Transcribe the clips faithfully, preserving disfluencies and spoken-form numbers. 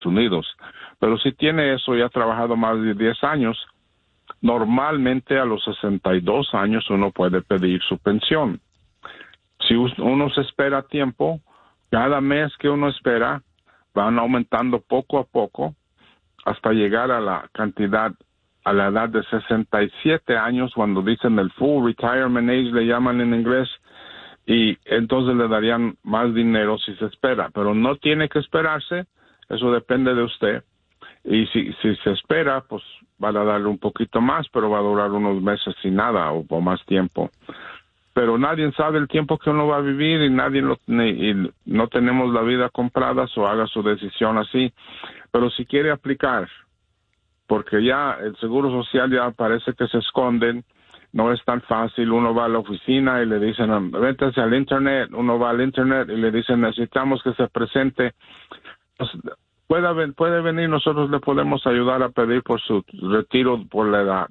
Unidos. Pero si tiene eso y ha trabajado más de diez años, normalmente a los sesenta y dos años uno puede pedir su pensión. Si uno se espera tiempo, cada mes que uno espera, van aumentando poco a poco hasta llegar a la cantidad, a la edad de sesenta y siete años, cuando dicen el full retirement age, le llaman en inglés, y entonces le darían más dinero si se espera. Pero no tiene que esperarse, eso depende de usted. Y si, si se espera, pues van a darle un poquito más, pero va a durar unos meses sin nada o, o más tiempo. Pero nadie sabe el tiempo que uno va a vivir y nadie lo, ni, y no tenemos la vida comprada, o haga su decisión así. Pero si quiere aplicar, porque ya el Seguro Social ya parece que se esconden, no es tan fácil. Uno va a la oficina y le dicen, vete al internet, uno va al internet y le dicen, necesitamos que se presente. Pues, puede, puede venir, nosotros le podemos ayudar a pedir por su retiro por la edad.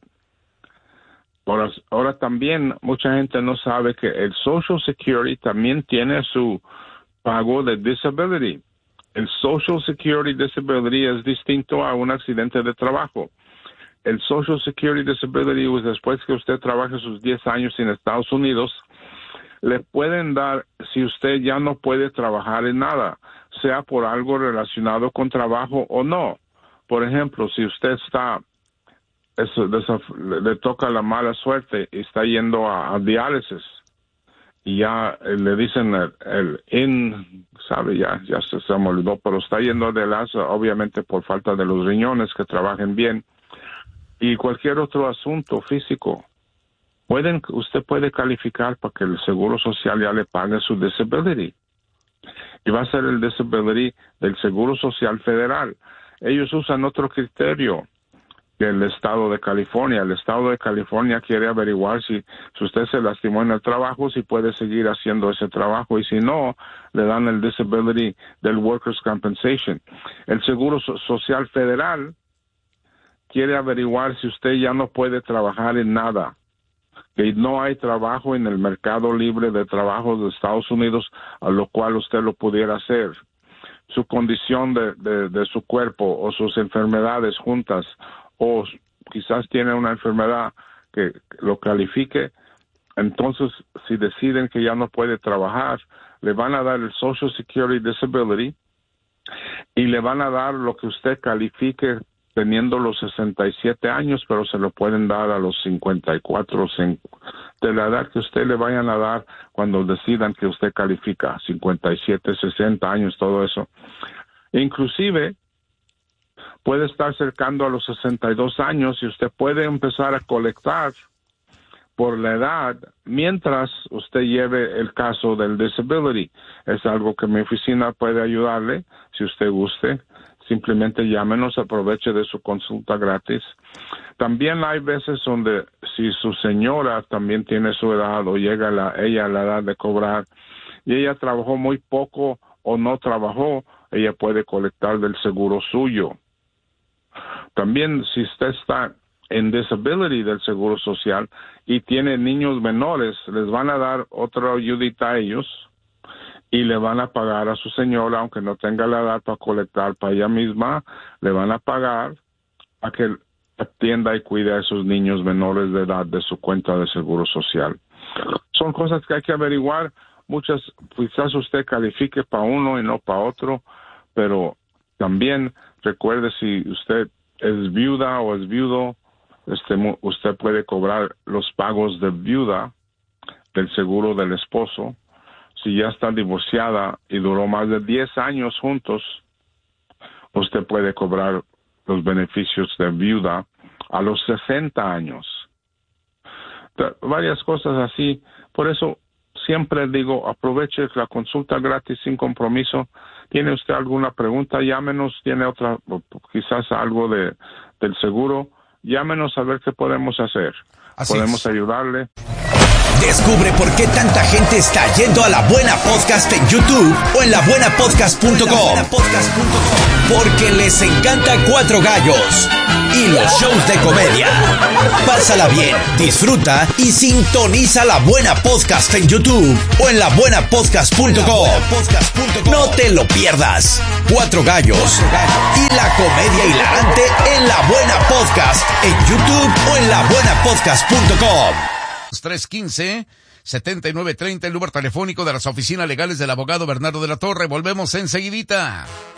Ahora, ahora también mucha gente no sabe que el Social Security también tiene su pago de disability. El Social Security Disability es distinto a un accidente de trabajo. El Social Security Disability, después que usted trabaje sus diez años en Estados Unidos, le pueden dar si usted ya no puede trabajar en nada, sea por algo relacionado con trabajo o no. Por ejemplo, si usted está, eso, le, le toca la mala suerte y está yendo a, a diálisis, y ya eh, le dicen el, el in, sabe, ya, ya se, se me olvidó, pero está yendo de las, obviamente por falta de los riñones que trabajen bien, y cualquier otro asunto físico, pueden, usted puede calificar para que el Seguro Social ya le pague su disability. Y va a ser el disability del Seguro Social Federal. Ellos usan otro criterio que el Estado de California. El Estado de California quiere averiguar si, si usted se lastimó en el trabajo, si puede seguir haciendo ese trabajo, y si no, le dan el disability del Workers' Compensation. El Seguro so- Social Federal quiere averiguar si usted ya no puede trabajar en nada, que no hay trabajo en el mercado libre de trabajo de Estados Unidos a lo cual usted lo pudiera hacer. Su condición de, de, de su cuerpo o sus enfermedades juntas, o quizás tiene una enfermedad que lo califique, entonces si deciden que ya no puede trabajar, le van a dar el Social Security Disability y le van a dar lo que usted califique teniendo los sesenta y siete años, pero se lo pueden dar a los cincuenta y cuatro, de la edad que usted le vayan a dar cuando decidan que usted califica, cincuenta y siete, sesenta años, todo eso. Inclusive, puede estar cercando a los sesenta y dos años y usted puede empezar a colectar por la edad mientras usted lleve el caso del disability. Es algo que mi oficina puede ayudarle, si usted guste. Simplemente llámenos, aproveche de su consulta gratis. También hay veces donde si su señora también tiene su edad o llega la, ella a la edad de cobrar y ella trabajó muy poco o no trabajó, ella puede colectar del seguro suyo. También si usted está en disability del Seguro Social y tiene niños menores, les van a dar otra ayudita a ellos y le van a pagar a su señora, aunque no tenga la edad para colectar para ella misma, le van a pagar a que atienda y cuide a esos niños menores de edad de su cuenta de Seguro Social. Son cosas que hay que averiguar. Muchas, quizás usted califique para uno y no para otro, pero también recuerde, si usted es viuda o es viudo, este, usted puede cobrar los pagos de viuda del seguro del esposo. Si ya está divorciada y duró más de diez años juntos, usted puede cobrar los beneficios de viuda a los sesenta años. Varias cosas así. Por eso siempre digo, aproveche la consulta gratis sin compromiso. ¿Tiene usted alguna pregunta? Llámenos. ¿Tiene otra, quizás algo de del seguro? Llámenos a ver qué podemos hacer. Así podemos es. ayudarle. Descubre por qué tanta gente está yendo a La Buena Podcast en YouTube o en la buena podcast punto com. Porque les encanta Cuatro Gallos y los shows de comedia. Pásala bien, disfruta y sintoniza La Buena Podcast en YouTube o en la buena podcast punto com. No te lo pierdas. Cuatro Gallos y la comedia hilarante en La Buena Podcast en YouTube o en la buena podcast punto com. tres uno cinco, siete nueve tres cero, el número telefónico de las oficinas legales del abogado Bernardo de la Torre. Volvemos enseguidita.